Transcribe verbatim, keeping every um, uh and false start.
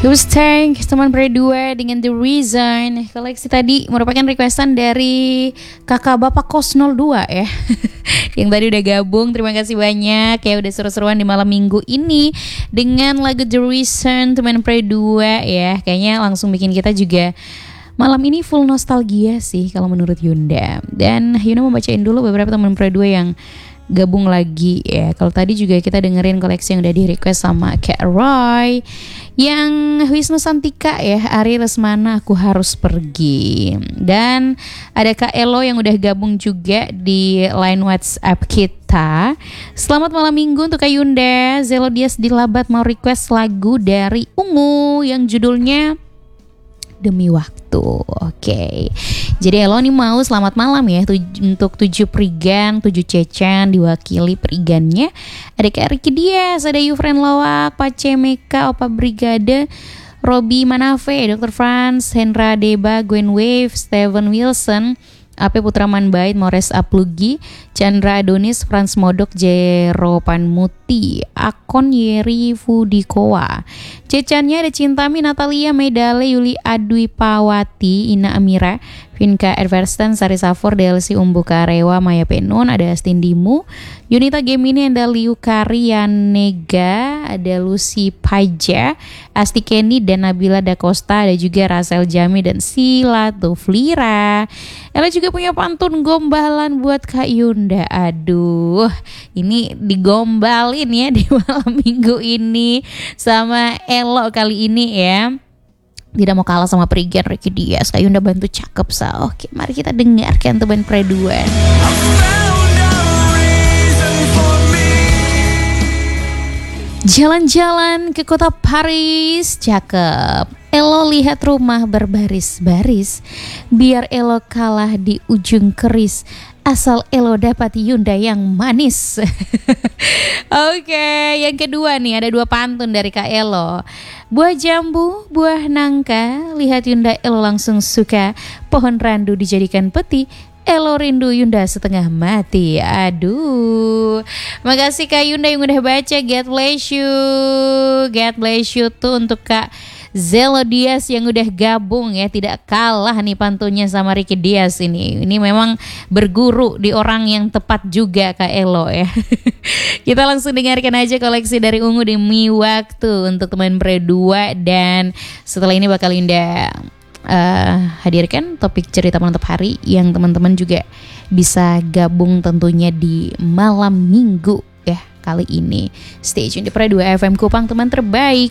Who's Tank, teman berdua dengan The Reason. Koleksi tadi merupakan requestan dari kakak bapak kos nol dua ya. Yang tadi udah gabung, terima kasih banyak ya udah seru-seruan di malam minggu ini dengan lagu The Reason teman berdua ya. Kayaknya langsung bikin kita juga malam ini full nostalgia sih kalau menurut Yunda. Dan Yunda mau bacain dulu beberapa teman berdua yang gabung lagi ya. Kalau tadi juga kita dengerin koleksi yang udah di request sama Kak Roy, yang Wisnu Santika ya, Ari Lesmana Aku Harus Pergi. Dan ada Kak Elo yang udah gabung juga di line WhatsApp kita. Selamat malam minggu untuk Kak Yunda. Zelodias di Labat mau request lagu dari Ungu yang judulnya Demi Waktu. Oke, okay. Jadi Elo nih mau selamat malam ya tuj- untuk tujuh perigan, tujuh cecan diwakili perigannya. Ada Kak Ricky Dias, ada Yufren Lawak, Pace Meka, Opa Brigade, Robi Manafe, dokter Franz, Hendra Deba, Gwen Wave, Steven Wilson, Ape Putra Manbait, Mores Aplugi, Chandra Adonis, Franz Modok, Jero Panmuti, Akon Yeri Fudikowa. Cecannya ada Cintami, Natalia, Medale, Yuli Adwi Pawati, Ina Amira, Vinka Everstan, Sari Safor, Delsi Umbu Karewa, Maya Penun, ada Astin Dimu, Yunita Gemini, ada Liu Karyanega, ada Lucy Paja, Asti Kenny, dan Nabila Da Costa, ada juga Rasel Jami dan Sila Tuflira. Ella juga punya pantun gombalan buat Kak Yunda. Aduh, ini digombalin ya di malam minggu ini sama Elo kali ini ya. Tidak mau kalah sama Perigan Ricky Dias. Kak Yunda bantu cakep sa. Oke, mari kita dengarkan teman Preduan. Jalan-jalan ke kota Paris, cakep. Elo lihat rumah berbaris-baris, biar Elo kalah di ujung keris, asal Elo dapat Yunda yang manis. Oke, yang kedua nih ada dua pantun dari Kak Elo. Buah jambu, buah nangka, lihat Yunda Elo langsung suka, pohon randu dijadikan peti, Elo rindu Yunda setengah mati. Aduh, makasih Kak Yunda yang udah baca. God bless you, God bless you tuh untuk Kak Zelodias yang udah gabung ya. Tidak kalah nih pantunnya sama Ricky Dias ini. Ini memang berguru di orang yang tepat juga Kak Elo ya. Kita langsung dengarkan aja koleksi dari Ungu Demi Waktu untuk teman berdua. Dan setelah ini bakal Linda Uh, hadirkan topik cerita mantap hari yang teman-teman juga bisa gabung tentunya di malam minggu ya kali ini. Stay tune di Pra dua F M Kupang, teman terbaik.